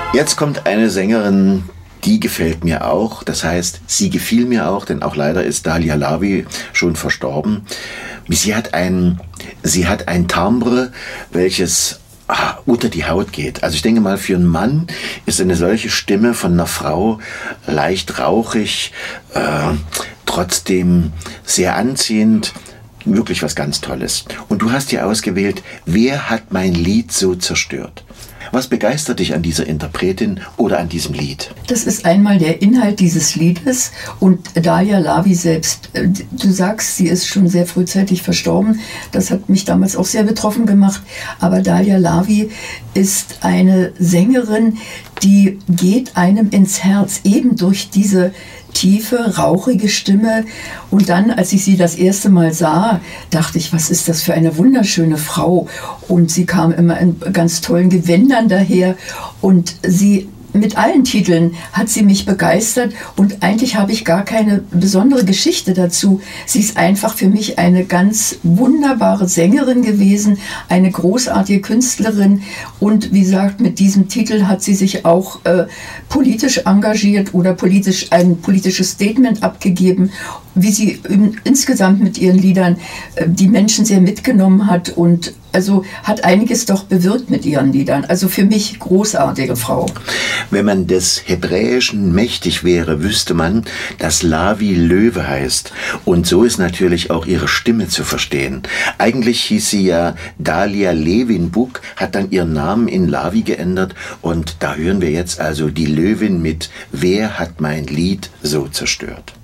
Jetzt kommt eine Sängerin, die gefällt mir auch. Das heißt, sie gefiel mir auch, denn auch leider ist Dalia Lavi schon verstorben. Sie hat ein Timbre, welches unter die Haut geht. Also ich denke mal, für einen Mann ist eine solche Stimme von einer Frau leicht rauchig, trotzdem sehr anziehend, wirklich was ganz Tolles. Und du hast hier ausgewählt, wer hat mein Lied so zerstört? Was begeistert dich an dieser Interpretin oder an diesem Lied? Das ist einmal der Inhalt dieses Liedes und Dalia Lavi selbst. Du sagst, sie ist schon sehr frühzeitig verstorben. Das hat mich damals auch sehr betroffen gemacht. Aber Dalia Lavi ist eine Sängerin, die geht einem ins Herz, eben durch diese tiefe, rauchige Stimme. Und dann, als ich sie das erste Mal sah, dachte ich, was ist das für eine wunderschöne Frau? Und sie kam immer in ganz tollen Gewändern daher und sie mit allen Titeln hat sie mich begeistert und eigentlich habe ich gar keine besondere Geschichte dazu. Sie ist einfach für mich eine ganz wunderbare Sängerin gewesen, eine großartige Künstlerin und wie gesagt, mit diesem Titel hat sie sich auch politisch engagiert oder ein politisches Statement abgegeben, wie sie insgesamt mit ihren Liedern die Menschen sehr mitgenommen hat und also hat einiges doch bewirkt mit ihren Liedern. Also für mich großartige Frau. Wenn man des Hebräischen mächtig wäre, wüsste man, dass Lavi Löwe heißt. Und so ist natürlich auch ihre Stimme zu verstehen. Eigentlich hieß sie ja Dalia Lewin-Buk, hat dann ihren Namen in Lavi geändert. Und da hören wir jetzt also die Löwin mit Wer hat mein Lied so zerstört?